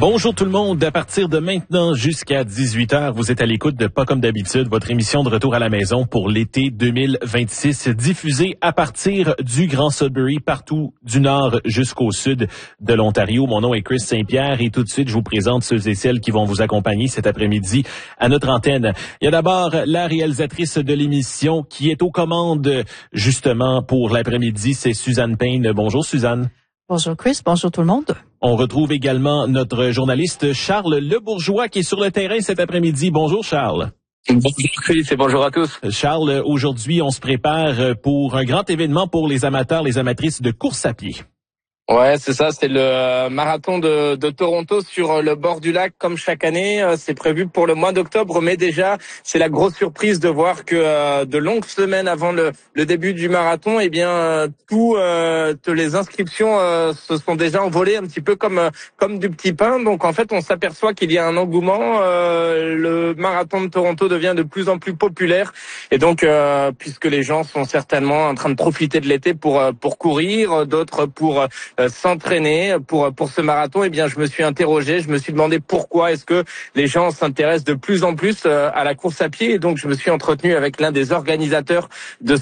Bonjour tout le monde. À partir de maintenant jusqu'à 18h, vous êtes à l'écoute de Pas comme d'habitude, votre émission de retour à la maison pour l'été 2026, diffusée à partir du Grand Sudbury, partout du nord jusqu'au sud de l'Ontario. Mon nom est Chris Saint-Pierre et tout de suite, je vous présente ceux et celles qui vont vous accompagner cet après-midi à notre antenne. Il y a d'abord la réalisatrice de l'émission qui est aux commandes justement pour l'après-midi, c'est Suzanne Payne. Bonjour Suzanne. Bonjour Chris, bonjour tout le monde. On retrouve également notre journaliste Charles Lebourgeois qui est sur le terrain cet après-midi. Bonjour Charles. Bonjour Chris et bonjour à tous. Charles, aujourd'hui on se prépare pour un grand événement pour les amateurs, les amatrices de course à pied. Ouais, c'est ça, c'est le marathon de Toronto sur le bord du lac comme chaque année. C'est prévu pour le mois d'octobre, mais déjà, c'est la grosse surprise de voir que de longues semaines avant le début du marathon, eh bien, toutes les inscriptions se sont déjà envolées un petit peu comme du petit pain. Donc en fait, on s'aperçoit qu'il y a un engouement. Le marathon de Toronto devient de plus en plus populaire. Et donc, puisque les gens sont certainement en train de profiter de l'été pour courir, d'autres pour s'entraîner pour ce marathon, eh bien je me suis interrogé, je me suis demandé pourquoi est-ce que les gens s'intéressent de plus en plus à la course à pied, et donc je me suis entretenu avec l'un des organisateurs de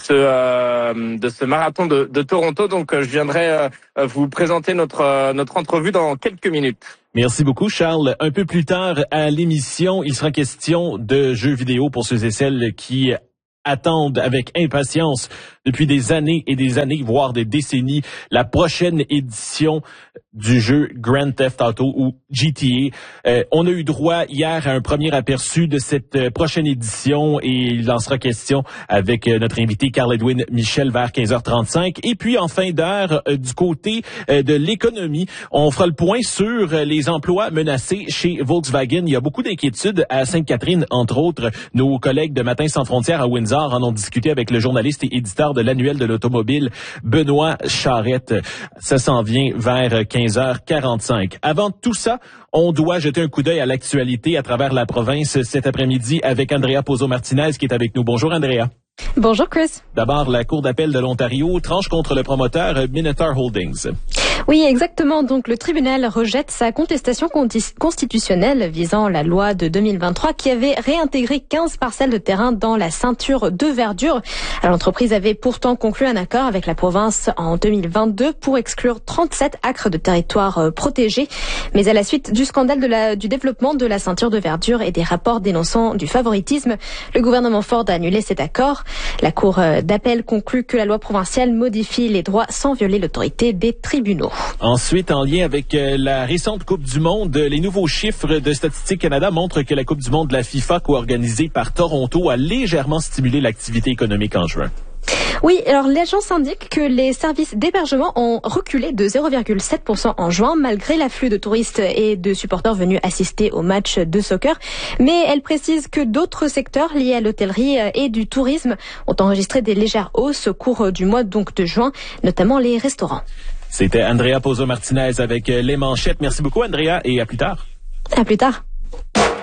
ce marathon de Toronto. Donc je viendrai vous présenter notre entrevue dans quelques minutes. Merci beaucoup, Charles. Un peu plus tard à l'émission, il sera question de jeux vidéo pour ceux et celles qui attendent avec impatience depuis des années et des années, voire des décennies, la prochaine édition du jeu Grand Theft Auto ou GTA. On a eu droit hier à un premier aperçu de cette prochaine édition et il en sera question avec notre invité Carl-Edwin Michel vers 15h35. Et puis en fin d'heure, du côté de l'économie, on fera le point sur les emplois menacés chez Volkswagen. Il y a beaucoup d'inquiétudes à Sainte-Catherine, entre autres. Nos collègues de Matin sans frontières à Windsor en ont discuté avec le journaliste et éditeur de l'annuel de l'automobile, Benoît Charette. Ça s'en vient vers 15h45. Avant tout ça, on doit jeter un coup d'œil à l'actualité à travers la province cet après-midi avec Andrea Pozzo-Martinez qui est avec nous. Bonjour Andrea. Bonjour Chris. D'abord, la Cour d'appel de l'Ontario tranche contre le promoteur Minotaur Holdings. Oui, exactement. Donc, le tribunal rejette sa contestation constitutionnelle visant la loi de 2023 qui avait réintégré 15 parcelles de terrain dans la ceinture de verdure. L'entreprise avait pourtant conclu un accord avec la province en 2022 pour exclure 37 acres de territoire protégés. Mais à la suite du scandale du développement de la ceinture de verdure et des rapports dénonçant du favoritisme, le gouvernement Ford a annulé cet accord. La Cour d'appel conclut que la loi provinciale modifie les droits sans violer l'autorité des tribunaux. Ensuite, en lien avec la récente Coupe du Monde, les nouveaux chiffres de Statistique Canada montrent que la Coupe du Monde de la FIFA, co-organisée par Toronto, a légèrement stimulé l'activité économique en juin. Oui, alors l'agence indique que les services d'hébergement ont reculé de 0,7% en juin, malgré l'afflux de touristes et de supporters venus assister au match de soccer. Mais elle précise que d'autres secteurs liés à l'hôtellerie et du tourisme ont enregistré des légères hausses au cours du mois donc de juin, notamment les restaurants. C'était Andrea Pozzo-Martinez avec les manchettes. Merci beaucoup Andrea et à plus tard. À plus tard.